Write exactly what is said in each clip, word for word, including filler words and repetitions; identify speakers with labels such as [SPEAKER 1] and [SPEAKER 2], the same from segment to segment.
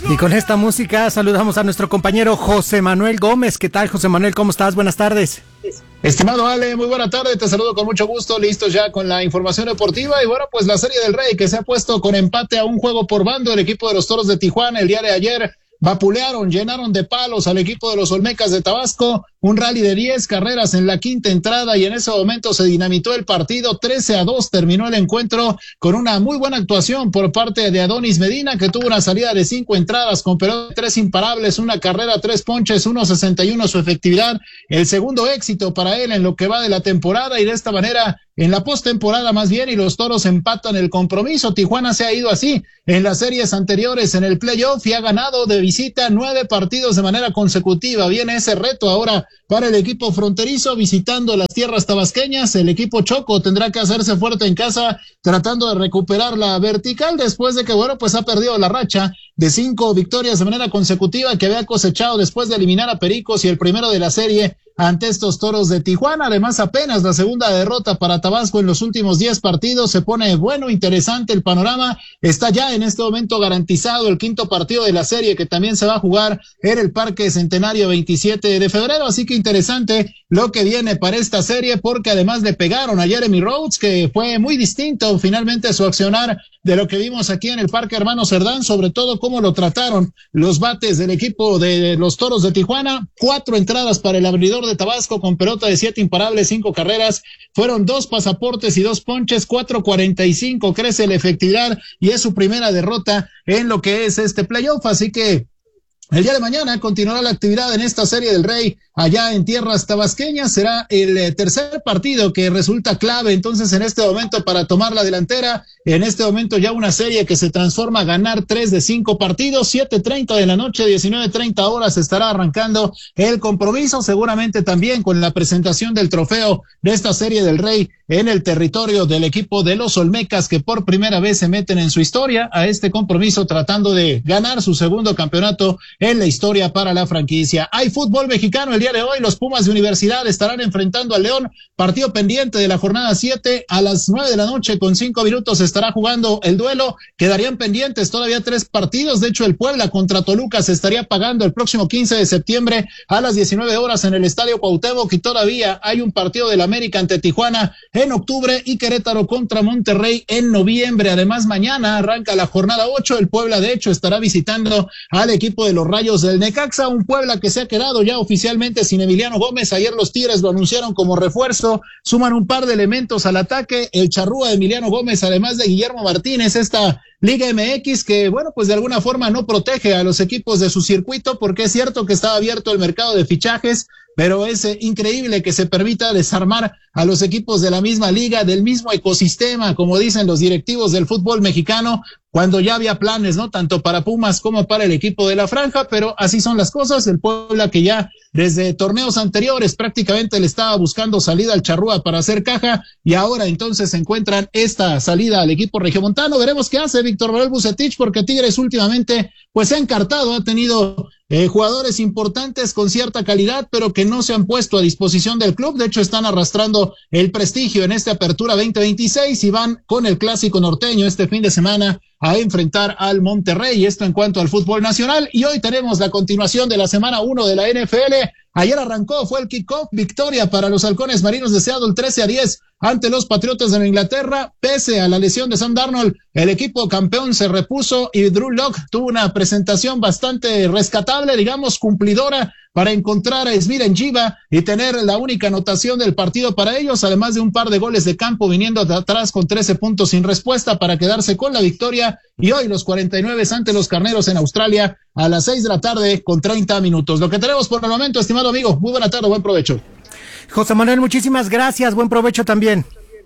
[SPEAKER 1] Y con esta música saludamos a nuestro compañero José Manuel Gómez. ¿Qué tal, José Manuel? ¿Cómo estás? Buenas tardes.
[SPEAKER 2] Estimado Ale, muy buena tarde, te saludo con mucho gusto, listos ya con la información deportiva. Y bueno, pues la Serie del Rey que se ha puesto con empate a un juego por bando. El equipo de los Toros de Tijuana el día de ayer vapulearon, llenaron de palos al equipo de los Olmecas de Tabasco, un rally de diez carreras en la quinta entrada y en ese momento se dinamitó el partido. Trece a dos terminó el encuentro con una muy buena actuación por parte de Adonis Medina, que tuvo una salida de cinco entradas con pelota de tres imparables, una carrera, tres ponches, uno sesenta y uno su efectividad, el segundo éxito para él en lo que va de la temporada, y de esta manera en la postemporada más bien, y los Toros empatan el compromiso. Tijuana se ha ido así en las series anteriores en el playoff y ha ganado de visita nueve partidos de manera consecutiva. Viene ese reto ahora para el equipo fronterizo visitando las tierras tabasqueñas. El equipo Choco tendrá que hacerse fuerte en casa tratando de recuperar la vertical después de que, bueno, pues ha perdido la racha de cinco victorias de manera consecutiva que había cosechado después de eliminar a Pericos y el primero de la serie ante estos Toros de Tijuana. Además, apenas la segunda derrota para Tabasco en los últimos diez partidos. Se pone bueno, interesante el panorama. Está ya en este momento garantizado el quinto partido de la serie, que también se va a jugar en el Parque Centenario veintisiete de febrero. Así que interesante lo que viene para esta serie, porque además le pegaron a Jeremy Rhodes, que fue muy distinto finalmente su accionar de lo que vimos aquí en el Parque Hermano Cerdán, sobre todo cómo lo trataron los bates del equipo de los Toros de Tijuana. Cuatro entradas para el abridor de Tabasco con pelota de siete imparables, cinco carreras, fueron dos pasaportes y dos ponches, cuatro cuarenta y cinco crece la efectividad y es su primera derrota en lo que es este playoff. Así que el día de mañana continuará la actividad en esta Serie del Rey allá en tierras tabasqueñas. Será el eh, tercer partido que resulta clave entonces en este momento para tomar la delantera. En este momento ya una serie que se transforma a ganar tres de cinco partidos. siete treinta de la noche, diecinueve treinta horas estará arrancando el compromiso, seguramente también con la presentación del trofeo de esta Serie del Rey en el territorio del equipo de los Olmecas, que por primera vez se meten en su historia a este compromiso tratando de ganar su segundo campeonato en la historia para la franquicia. Hay fútbol mexicano el día de hoy. Los Pumas de Universidad estarán enfrentando al León, partido pendiente de la jornada siete. A las nueve de la noche con cinco minutos estará jugando el duelo. Quedarían pendientes todavía tres partidos. De hecho, el Puebla contra Toluca se estaría pagando el próximo quince de septiembre a las diecinueve horas en el Estadio Cuauhtémoc, y todavía hay un partido del América ante Tijuana en octubre y Querétaro contra Monterrey en noviembre. Además, mañana arranca la jornada ocho. El Puebla, de hecho, estará visitando al equipo de los Rayos del Necaxa, un Puebla que se ha quedado ya oficialmente sin Emiliano Gómez. Ayer los Tigres lo anunciaron como refuerzo, suman un par de elementos al ataque, el charrúa de Emiliano Gómez, además de Guillermo Martínez. Esta Liga M X que, bueno, pues de alguna forma no protege a los equipos de su circuito, porque es cierto que estaba abierto el mercado de fichajes, pero es eh, increíble que se permita desarmar a los equipos de la misma liga, del mismo ecosistema, como dicen los directivos del fútbol mexicano, cuando ya había planes, ¿no? Tanto para Pumas como para el equipo de la Franja, pero así son las cosas. El Puebla, que ya desde torneos anteriores prácticamente le estaba buscando salida al charrúa para hacer caja, y ahora entonces se encuentran esta salida al equipo regiomontano. Veremos qué hace Víctor Manuel Bucetich, porque Tigres últimamente pues se ha encartado, ha tenido eh, jugadores importantes con cierta calidad, pero que no se han puesto a disposición del club. De hecho, están arrastrando el prestigio en esta apertura veinte veintiséis y van con el clásico norteño este fin de semana a enfrentar al Monterrey. Esto en cuanto al fútbol nacional. Y hoy tenemos la continuación de la semana uno de la N F L. Ayer arrancó, fue el kickoff, victoria para los Halcones Marinos de Seattle, trece a diez ante los Patriotas de Inglaterra. Pese a la lesión de Sam Darnold, el equipo campeón se repuso y Drew Lock tuvo una presentación bastante rescatable, digamos cumplidora, para encontrar a Esmir Njiva y tener la única anotación del partido para ellos, además de un par de goles de campo viniendo de atrás con trece puntos sin respuesta para quedarse con la victoria. Y hoy los cuarenta y nueve ante los Carneros en Australia a las seis de la tarde con treinta minutos. Lo que tenemos por el momento, estimado amigo. Muy buena tarde, buen provecho.
[SPEAKER 1] José Manuel, muchísimas gracias, buen provecho también.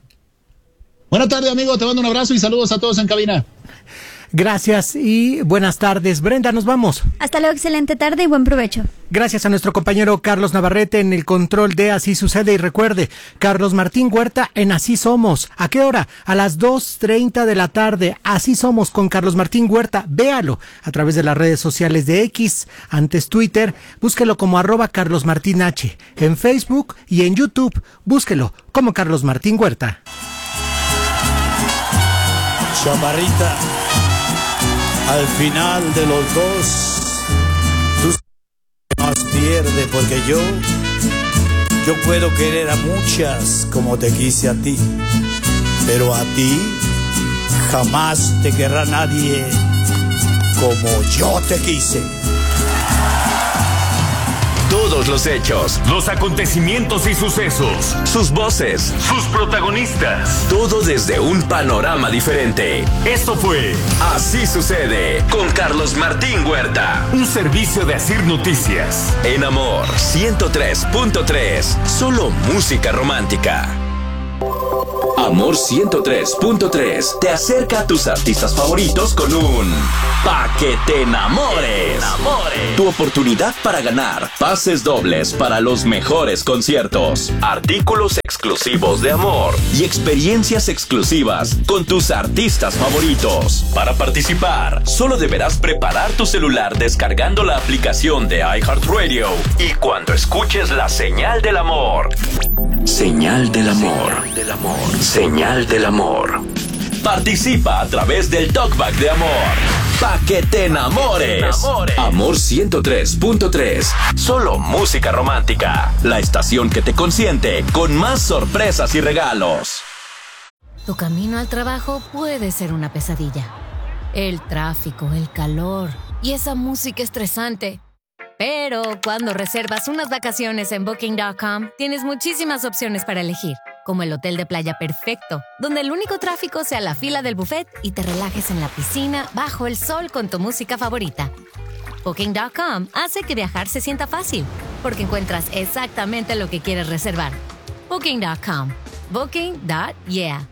[SPEAKER 2] Buena tarde, amigo, te mando un abrazo y saludos a todos en cabina.
[SPEAKER 1] Gracias y buenas tardes. Brenda, nos vamos.
[SPEAKER 3] Hasta luego, excelente tarde y buen provecho.
[SPEAKER 1] Gracias a nuestro compañero Carlos Navarrete en el control de Así Sucede. Y recuerde, Carlos Martín Huerta en Así Somos. ¿A qué hora? A las dos treinta de la tarde. Así Somos con Carlos Martín Huerta. Véalo a través de las redes sociales de X, antes Twitter. Búsquelo como arroba Carlos Martín H. En Facebook y en YouTube, búsquelo como Carlos Martín Huerta.
[SPEAKER 4] Chaparrita. Al final de los dos, tú más pierde, porque yo, yo puedo querer a muchas como te quise a ti, pero a ti jamás te querrá nadie como yo te quise.
[SPEAKER 5] Todos los hechos, los acontecimientos y sucesos, sus voces, sus protagonistas, todo desde un panorama diferente. Esto fue Así Sucede con Carlos Martín Huerta, un servicio de Asir Noticias. En Amor ciento tres punto tres, solo música romántica. Amor ciento tres punto tres te acerca a tus artistas favoritos con un Pa' que te enamores. Tu oportunidad para ganar pases dobles para los mejores conciertos, artículos exclusivos de Amor y experiencias exclusivas con tus artistas favoritos. Para participar, solo deberás preparar tu celular descargando la aplicación de iHeartRadio y cuando escuches la señal del amor. Señal del amor. Señal del amor. Señal del amor. Participa a través del Talkback de Amor. Pa' que te enamores. Amor ciento tres punto tres. Solo música romántica. La estación que te consiente con más sorpresas y regalos.
[SPEAKER 6] Tu camino al trabajo puede ser una pesadilla. El tráfico, el calor y esa música estresante. Pero cuando reservas unas vacaciones en Booking punto com, tienes muchísimas opciones para elegir, como el hotel de playa perfecto, donde el único tráfico sea la fila del buffet y te relajes en la piscina bajo el sol con tu música favorita. Booking punto com hace que viajar se sienta fácil, porque encuentras exactamente lo que quieres reservar. Booking punto com. Booking. Yeah.